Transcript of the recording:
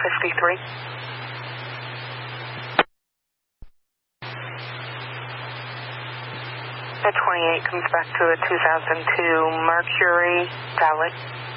53. The 28 comes back to a 2002 Mercury, valid.